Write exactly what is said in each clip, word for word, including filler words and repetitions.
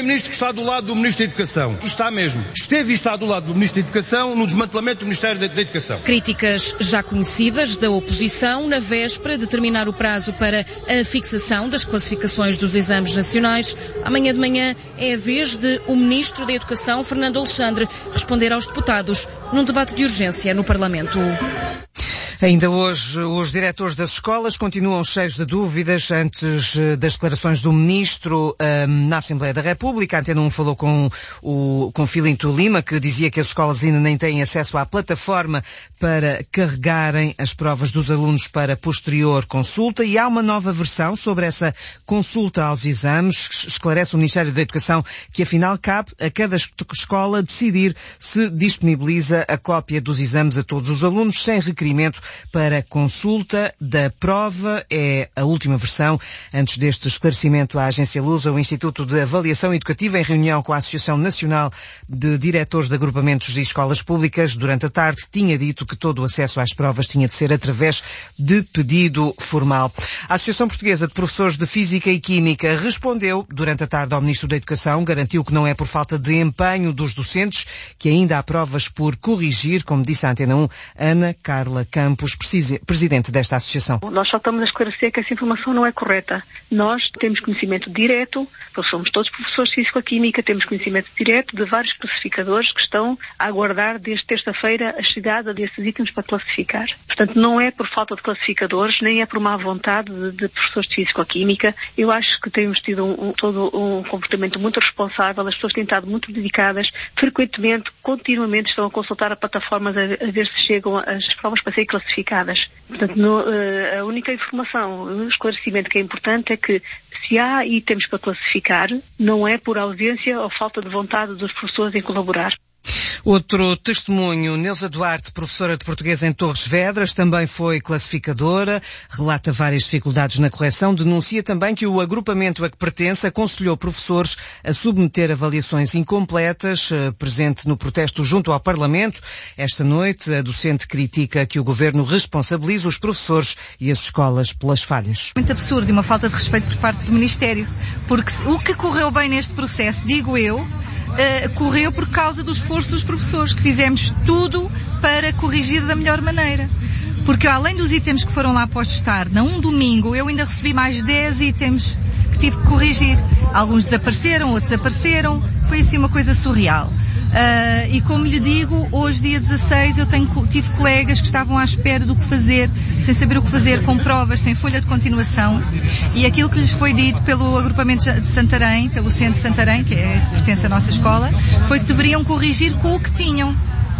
Primeiro-Ministro que está do lado do Ministro da Educação. E está mesmo. Esteve e está do lado do Ministro da Educação no desmantelamento do Ministério da, da Educação. Críticas já conhecidas da oposição na véspera de terminar o prazo para a fixação das classificações dos exames nacionais. Amanhã de manhã é a vez de o Ministro da Educação, Fernando Alexandre, responder aos deputados num debate de urgência no Parlamento. Ainda hoje, os diretores das escolas continuam cheios de dúvidas antes das declarações do Ministro um, na Assembleia da República. A Antena um falou com o com Filinto Lima, que dizia que as escolas ainda nem têm acesso à plataforma para carregarem as provas dos alunos para posterior consulta, e há uma nova versão sobre essa consulta aos exames. Esclarece o Ministério da Educação que afinal cabe a cada escola decidir se disponibiliza a cópia dos exames a todos os alunos sem requerimento para consulta da prova. É a última versão. Antes deste esclarecimento, a Agência Lusa, o Instituto de Avaliação Educativa, em reunião com a Associação Nacional de Diretores de Agrupamentos e Escolas Públicas, durante a tarde, tinha dito que todo o acesso às provas tinha de ser através de pedido formal. A Associação Portuguesa de Professores de Física e Química respondeu durante a tarde ao Ministro da Educação, garantiu que não é por falta de empenho dos docentes, que ainda há provas por corrigir, como disse a Antena um, Ana Carla Campos, presidente desta associação. Nós só estamos a esclarecer que essa informação não é correta. Nós temos conhecimento direto, nós somos todos professores de Físico-Química, temos conhecimento direto de vários classificadores que estão a aguardar desde terça-feira a chegada desses itens para classificar. Portanto, não é por falta de classificadores, nem é por má vontade de, de professores de Físico-Química. Eu acho que temos tido um, um, todo um comportamento muito responsável, as pessoas têm estado muito dedicadas, frequentemente, continuamente estão a consultar a plataforma a, a ver se chegam as provas para serem classificadas. Portanto, no, a única informação, o esclarecimento que é importante é que se há itens para classificar, não é por ausência ou falta de vontade dos professores em colaborar. Outro testemunho, Neuza Duarte, professora de português em Torres Vedras, também foi classificadora, relata várias dificuldades na correção, denuncia também que o agrupamento a que pertence aconselhou professores a submeter avaliações incompletas, presente no protesto junto ao Parlamento. Esta noite, a docente critica que o Governo responsabiliza os professores e as escolas pelas falhas. Muito absurdo e uma falta de respeito por parte do Ministério, porque o que correu bem neste processo, digo eu, Uh, correu por causa do esforço dos professores, que fizemos tudo para corrigir da melhor maneira. Porque além dos itens que foram lá postos tarde, num domingo, eu ainda recebi mais dez itens que tive que corrigir. Alguns desapareceram, outros apareceram. Foi assim uma coisa surreal. Uh, e como lhe digo, hoje dia dezasseis eu tenho, tive colegas que estavam à espera do que fazer, sem saber o que fazer, com provas, sem folha de continuação, e aquilo que lhes foi dito pelo agrupamento de Santarém, pelo centro de Santarém, que é, pertence à nossa escola, foi que deveriam corrigir com o que tinham.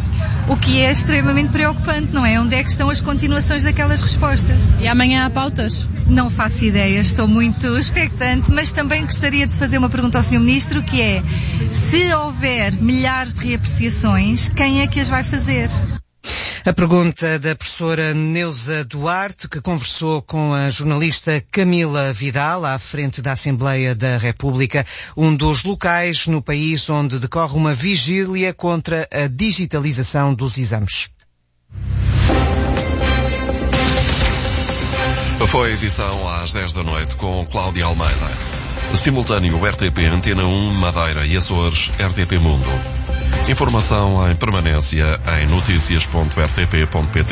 O que é extremamente preocupante, não é? Onde é que estão as continuações daquelas respostas? E amanhã há pautas? Não faço ideia, estou muito expectante, mas também gostaria de fazer uma pergunta ao senhor Ministro, que é, se houver milhares de reapreciações, quem é que as vai fazer? A pergunta da professora Neuza Duarte, que conversou com a jornalista Camila Vidal, à frente da Assembleia da República, um dos locais no país onde decorre uma vigília contra a digitalização dos exames. Foi edição às dez da noite com Cláudia Almeida. Simultâneo R T P Antena um, Madeira e Açores, R T P Mundo. Informação em permanência em notícias ponto r t p ponto p t.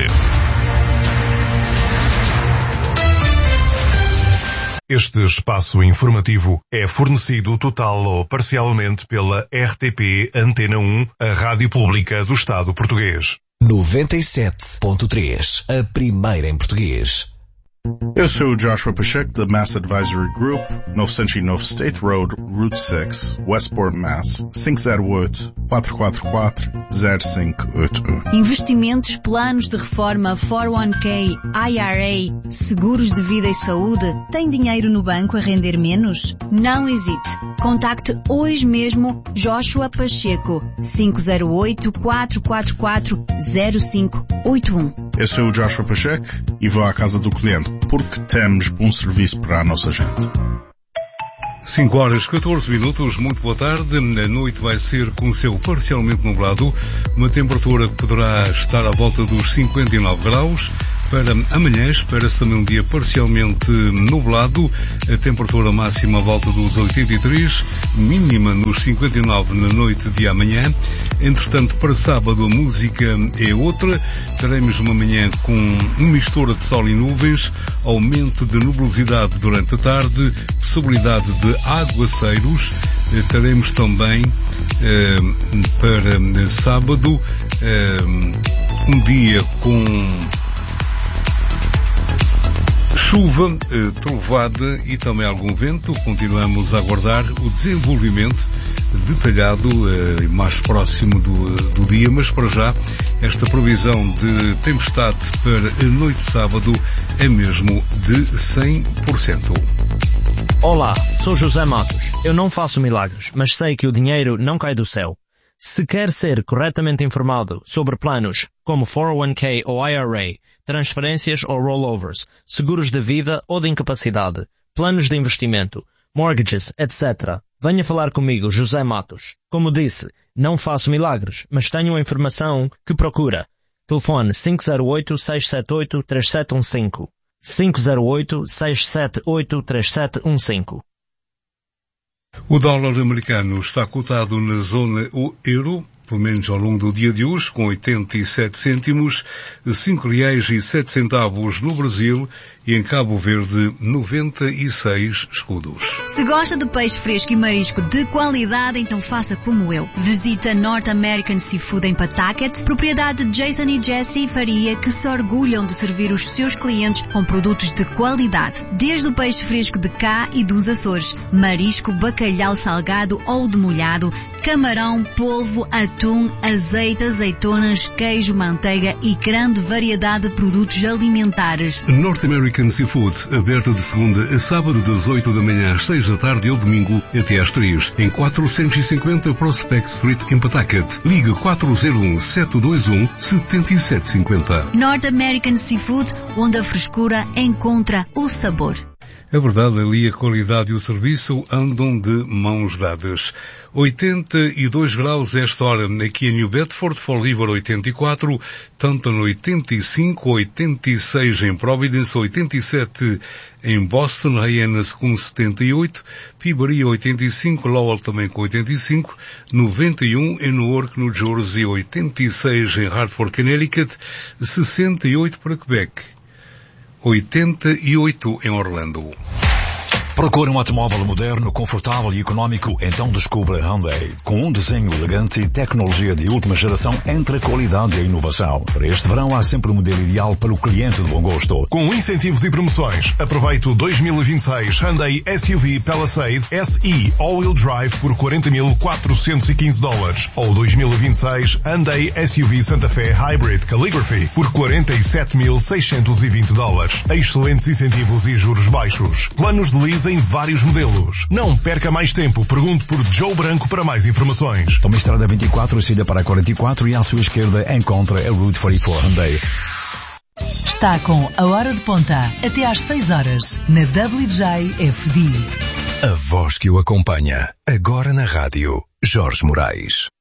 Este espaço informativo é fornecido total ou parcialmente pela R T P Antena um, a rádio pública do Estado português. noventa e sete ponto três, a primeira em português. Eu sou o Joshua Pacheco da Mass Advisory Group, novecentos e nove State Road, Route seis, Westport, Mass. cinco zero oito, quatro quatro quatro, zero cinco oito um. Investimentos, planos de reforma, quatro um k, I R A, seguros de vida e saúde. Tem dinheiro no banco a render menos? Não hesite. Contacte hoje mesmo Joshua Pacheco, cinco zero oito, quatro quatro quatro, zero cinco oito um. Eu sou o Joshua Pacheco e vou à casa do cliente, porque temos bom serviço para a nossa gente. cinco horas catorze minutos, muito boa tarde. A noite vai ser com céu parcialmente nublado, uma temperatura que poderá estar à volta dos cinquenta e nove graus. Para amanhã espera-se também um dia parcialmente nublado, a temperatura máxima à volta dos oitenta e três, mínima nos cinquenta e nove na noite de amanhã. Entretanto, para sábado a música é outra, teremos uma manhã com uma mistura de sol e nuvens, aumento de nubosidade durante a tarde, possibilidade de aguaceiros. Teremos também eh, para sábado eh, um dia com chuva, eh, trovada e também algum vento. Continuamos a aguardar o desenvolvimento detalhado e eh, mais próximo do, do dia, mas para já esta previsão de tempestade para a noite de sábado é mesmo de cem por cento. Olá, sou José Matos. Eu não faço milagres, mas sei que o dinheiro não cai do céu. Se quer ser corretamente informado sobre planos como quatro oh one k ou I R A, transferências ou rollovers, seguros de vida ou de incapacidade, planos de investimento, mortgages, etcétera, venha falar comigo, José Matos. Como disse, não faço milagres, mas tenho a informação que procura. Telefone cinco zero oito, seis sete oito, três sete um cinco. cinco zero oito, seis sete oito, três sete um cinco. O dólar americano está cotado na zona euro, pelo menos ao longo do dia de hoje, com oitenta e sete cêntimos, cinco reais e sete centavos no Brasil e em Cabo Verde noventa e seis escudos. Se gosta de peixe fresco e marisco de qualidade, então faça como eu. Visita North American Seafood em Pawtucket, propriedade de Jason e Jessie Faria, que se orgulham de servir os seus clientes com produtos de qualidade. Desde o peixe fresco de cá e dos Açores, marisco, bacalhau salgado ou demolhado, camarão, polvo, atum, azeite, azeitonas, queijo, manteiga e grande variedade de produtos alimentares. North American Seafood, aberto de segunda a sábado das oito da manhã às seis da tarde ou domingo até às três, em quatrocentos e cinquenta Prospect Street em Pawtucket. Ligue quatro zero um, sete dois um, sete sete cinco zero. North American Seafood, onde a frescura encontra o sabor. É verdade, ali a qualidade e o serviço andam de mãos dadas. oitenta e dois graus esta hora aqui em New Bedford, Fall River oitenta e quatro, Taunton oitenta e cinco, oitenta e seis em Providence, oitenta e sete em Boston, Hyannis com setenta e oito, Peabody oitenta e cinco, Lowell também com oitenta e cinco, noventa e um em Newark, New Jersey, oitenta e seis em Hartford, Connecticut, sessenta e oito para Quebec, oitenta e oito em Orlando. Procura um automóvel moderno, confortável e económico? Então descubra Hyundai. Com um desenho elegante e tecnologia de última geração entre a qualidade e a inovação. Para este verão há sempre o modelo ideal para o cliente de bom gosto. Com incentivos e promoções, aproveite o dois mil e vinte e seis Hyundai S U V Palisade S E All-Wheel Drive por quarenta mil quatrocentos e quinze dólares. Ou dois mil e vinte e seis Hyundai S U V Santa Fe Hybrid Calligraphy por quarenta e sete mil seiscentos e vinte dólares. Excelentes incentivos e juros baixos. Planos de lease em vários modelos. Não perca mais tempo. Pergunte por Joe Branco para mais informações. Tome a estrada vinte e quatro, siga para a quarenta e quatro e à sua esquerda encontra a Route quarenta e quatro Hyundai. Está com a hora de ponta até às seis horas na W J F D. A voz que o acompanha agora na rádio, Jorge Moraes.